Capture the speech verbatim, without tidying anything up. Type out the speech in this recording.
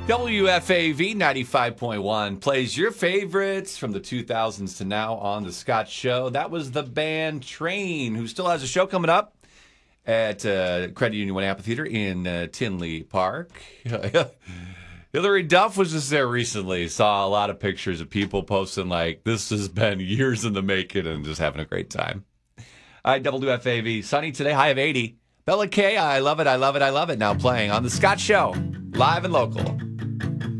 W F A V ninety-five point one plays your favorites from the two thousands to now on The Scott Show. That was the band Train, who still has a show coming up at uh, Credit Union One Amphitheater in uh, Tinley Park. Hillary Duff was just there recently. Saw a lot of pictures of people posting like, this has been years in the making, and just having a great time. All right, W F A V, sunny today, high of eighty. Bella K, I love it, I love it, I love it. Now playing on The Scott Show, live and local.